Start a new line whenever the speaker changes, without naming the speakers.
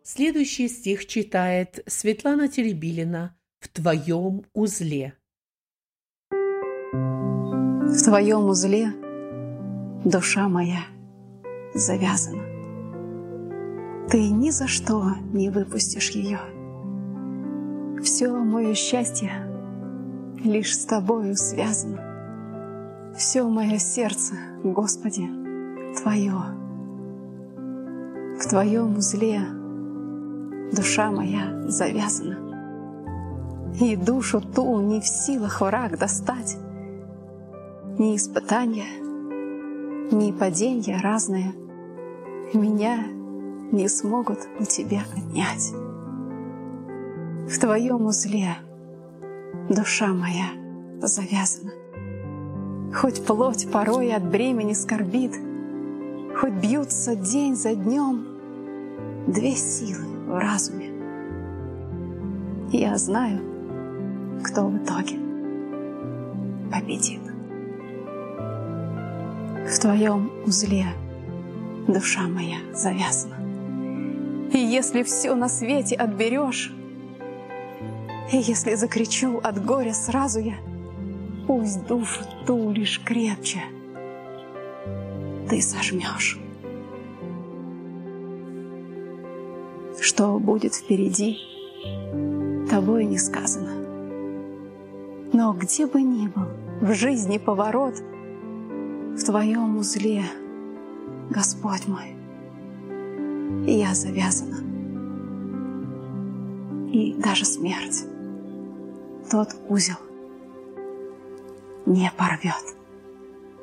Следующий стих читает Светлана Теребилина «В твоем узле».
В твоем узле душа моя завязана. Ты ни за что не выпустишь ее. Все мое счастье лишь с тобою связано. Все мое сердце, Господи, Твое. В Твоем узле душа моя завязана. И душу ту не в силах враг достать. Ни испытания, ни падения разные меня не смогут у Тебя отнять. В Твоем узле душа моя завязана. Хоть плоть порой от бремени скорбит, хоть бьются день за днем две силы в разуме. Я знаю, кто в итоге победит. В Твоем узле душа моя завязана. И если все на свете отберешь, и если закричу от горя сразу я, пусть душу ту лишь крепче ты сожмешь. Что будет впереди, тобой не сказано. Но где бы ни был в жизни поворот, в Твоем узле, Господь мой, я завязана. И даже смерть тот узел не порвет.